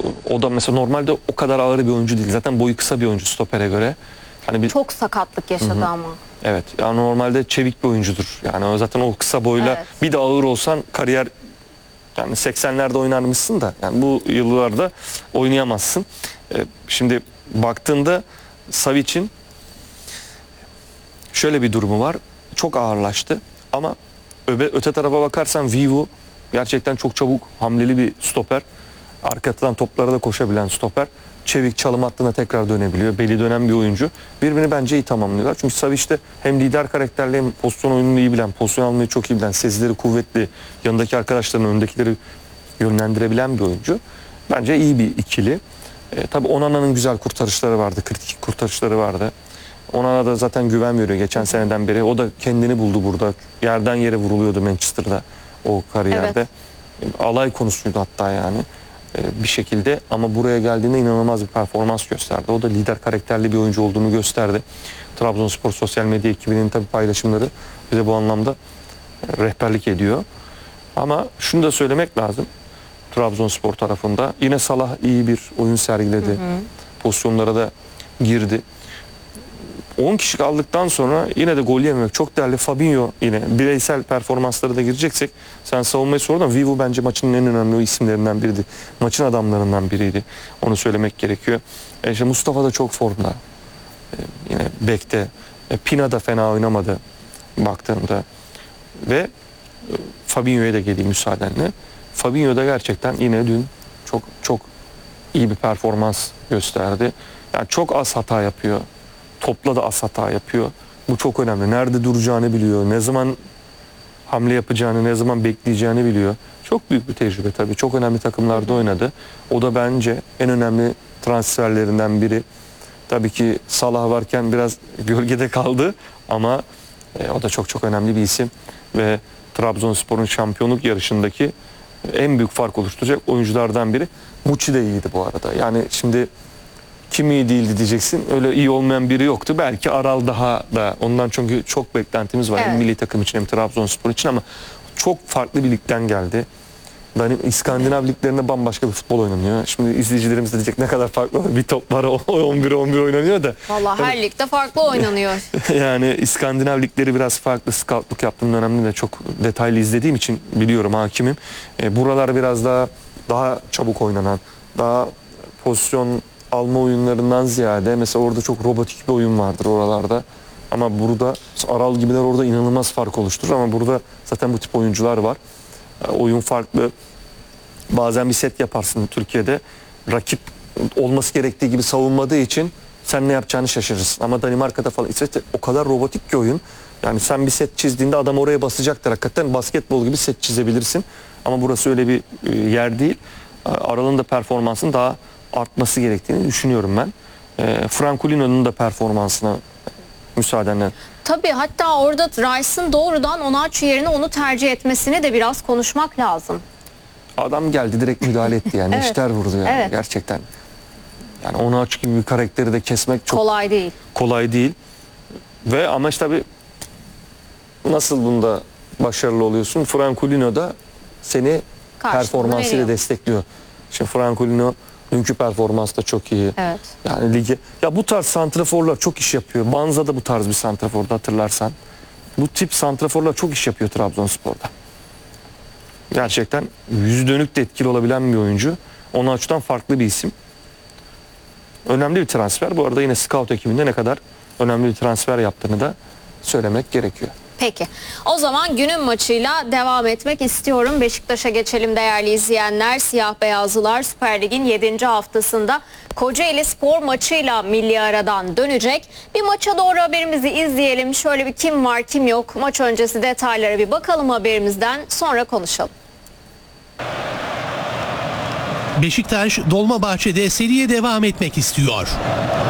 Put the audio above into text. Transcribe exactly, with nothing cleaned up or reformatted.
O da mesela normalde o kadar ağır bir oyuncu değil. Zaten boyu kısa bir oyuncu stopere göre. Hani bir, Çok sakatlık yaşadı Hı-hı. ama. Evet. Yani normalde çevik bir oyuncudur. Yani o zaten o kısa boyla Evet. bir de ağır olsan kariyer yani seksenlerde oynarmışsın da yani bu yıllarda oynayamazsın. Ee, şimdi baktığında Savic'in şöyle bir durumu var. Çok ağırlaştı ama öbe, öte tarafa bakarsan Vivu gerçekten çok çabuk hamleli bir stoper. Arkadan toplara da koşabilen stoper. Çevik, çalım hattına tekrar dönebiliyor. Beli dönen bir oyuncu. Birbirini bence iyi tamamlıyorlar. Çünkü Savic de hem lider karakterli hem pozisyon oyununu iyi bilen, pozisyon almayı çok iyi bilen, sezileri kuvvetli, yanındaki arkadaşlarının öndekileri yönlendirebilen bir oyuncu. Bence iyi bir ikili. E, tabii Onana'nın güzel kurtarışları vardı, kritik kurtarışları vardı. Onana da zaten güven veriyor geçen seneden beri. O da kendini buldu burada. Yerden yere vuruluyordu Manchester'da o kariyerde. Evet. Alay konusuydu hatta yani bir şekilde ama buraya geldiğinde inanılmaz bir performans gösterdi. O da lider karakterli bir oyuncu olduğunu gösterdi. Trabzonspor sosyal medya ekibinin tabii paylaşımları bize bu anlamda rehberlik ediyor. Ama şunu da söylemek lazım. Trabzonspor tarafında yine Salah iyi bir oyun sergiledi. Hı hı. Pozisyonlara da girdi. on kişi kaldıktan sonra yine de gol yememek çok değerli. Fabinho yine bireysel performanslara da gireceksek sen savunmayı sordun. Vivu bence maçın en önemli isimlerinden biriydi. Maçın adamlarından biriydi. Onu söylemek gerekiyor. E işte Mustafa da çok formda. E yine bekte. E Pina da fena oynamadı baktığımda. Ve e, Fabinho'ya da geleyim müsaadenle. Fabinho da gerçekten yine dün çok çok iyi bir performans gösterdi. Yani çok az hata yapıyor. Topla da az hata yapıyor. Bu çok önemli. Nerede duracağını biliyor. Ne zaman hamle yapacağını, ne zaman bekleyeceğini biliyor. Çok büyük bir tecrübe tabii. Çok önemli takımlarda oynadı. O da bence en önemli transferlerinden biri. Tabii ki Salah varken biraz gölgede kaldı ama e, o da çok çok önemli bir isim. Ve Trabzonspor'un şampiyonluk yarışındaki en büyük fark oluşturacak oyunculardan biri. Muçi de iyiydi bu arada. Yani şimdi kim iyi değildi diyeceksin. Öyle iyi olmayan biri yoktu. Belki Aral daha da ondan çünkü çok beklentimiz var. Evet. Hem milli takım için hem Trabzonspor için ama çok farklı bir ligden geldi. Yani İskandinav liglerinde bambaşka bir futbol oynanıyor. Şimdi izleyicilerimiz de diyecek ne kadar farklı bir top var on bir on bir oynanıyor da. Vallahi her ligde farklı oynanıyor. Yani İskandinav ligleri biraz farklı. Scoutluk yaptığım dönemde de çok detaylı izlediğim için biliyorum, hakimim. E, buralar biraz daha daha çabuk oynanan, daha pozisyon alma oyunlarından ziyade mesela orada çok robotik bir oyun vardır oralarda. Ama burada Aral gibiler orada inanılmaz fark oluşturur ama burada zaten bu tip oyuncular var. Oyun farklı. Bazen bir set yaparsın Türkiye'de. Rakip olması gerektiği gibi savunmadığı için sen ne yapacağını şaşırırsın. Ama Danimarka'da falan İsveç'te o kadar robotik bir oyun. Yani sen bir set çizdiğinde adam oraya basacaktır. Hakikaten basketbol gibi set çizebilirsin. Ama burası öyle bir yer değil. Aral'ın da performansının daha artması gerektiğini düşünüyorum ben. E, Francolino'nun da performansına müsaadenle. Tabii hatta orada Rice'ın doğrudan Onaçu yerine onu tercih etmesini de biraz konuşmak lazım. Adam geldi direkt müdahale etti yani. Evet. İşler vurdu yani Evet. gerçekten. Yani Onaçu gibi bir karakteri de kesmek çok kolay değil. Kolay değil. Ve ama işte tabii nasıl bunda başarılı oluyorsun? Francolino da seni performansıyla destekliyor. Şimdi Francolino dünkü performans da çok iyi. Evet. Yani lige ya bu tarz santraforlar çok iş yapıyor. Banza da bu tarz bir santraforda hatırlarsan. Bu tip santraforlar çok iş yapıyor Trabzonspor'da. Gerçekten yüz dönük de etkili olabilen bir oyuncu. Onun açıdan farklı bir isim. Önemli bir transfer. Bu arada yine scout ekibinde ne kadar önemli bir transfer yaptığını da söylemek gerekiyor. Peki. O zaman günün maçıyla devam etmek istiyorum. Beşiktaş'a geçelim değerli izleyenler. Siyah beyazlılar Süper Lig'in yedinci haftasında Kocaeli Spor maçıyla milli aradan dönecek. Bir maça doğru haberimizi izleyelim. Şöyle bir kim var kim yok. Maç öncesi detaylara bir bakalım haberimizden. Sonra konuşalım. Beşiktaş Dolmabahçe'de seriye devam etmek istiyor.